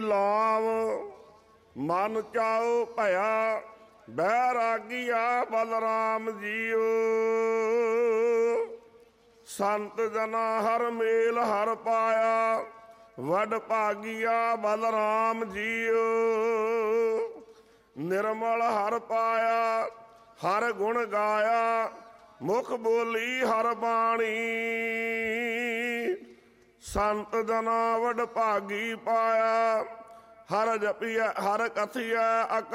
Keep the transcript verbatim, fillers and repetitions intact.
ਲਾਵ ਮਨ ਚਾਉ ਭਇਆ ਬੈਰਾਗੀਆ ਬਲਰਾਮ ਜੀਓ। ਸੰਤ ਜਨਾ ਹਰ ਮੇਲ ਹਰ ਪਾਇਆ ਵਡ ਭਾਗੀਆ ਬਲਰਾਮ ਜੀਓ। ਨਿਰਮਲ ਹਰ ਪਾਇਆ ਹਰ ਗੁਣ ਗਾਇਆ ਮੁਖ ਬੋਲੀ ਹਰ ਬਾਣੀ। ਸੰਤ ਜਨਾ ਵਡ ਭਾਗੀ ਪਾਇਆ ਹਰ ਜਪਿਆ ਹਰ ਕਥਿਆ